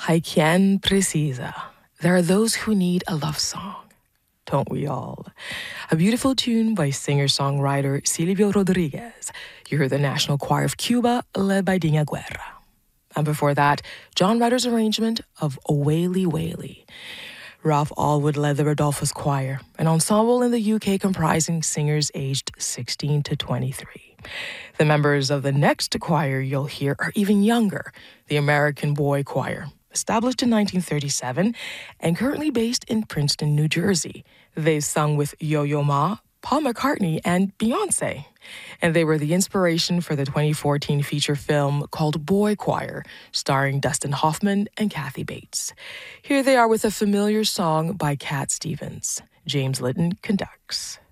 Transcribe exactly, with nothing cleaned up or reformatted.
Hay quien precisa. There are those who need a love song. Don't we all? A beautiful tune by singer-songwriter Silvio Rodriguez. You heard the National Choir of Cuba, led by Dina Guerra. And before that, John Ryder's arrangement of O Waly Waly. Ralph Allwood led the Rodolphus Choir, an ensemble in the U K comprising singers aged sixteen to twenty-three. The members of the next choir you'll hear are even younger, the American Boy Choir, established in nineteen thirty-seven and currently based in Princeton, New Jersey. They've sung with Yo-Yo Ma, Paul McCartney, and Beyoncé. And they were the inspiration for the twenty fourteen feature film called Boy Choir, starring Dustin Hoffman and Kathy Bates. Here they are with a familiar song by Cat Stevens. James Lydon conducts.